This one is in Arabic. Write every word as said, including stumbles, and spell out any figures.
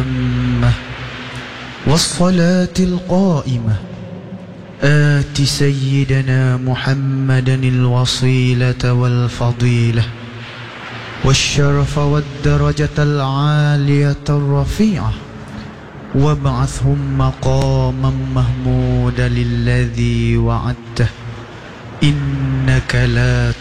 التامة والصلاة القائمة آت سيدنا محمدا الوصيلة والفضيلة والشرف والدرجة العالية الرفيعة وابعثهم مقاما محمودا الذي وعدته إنك لا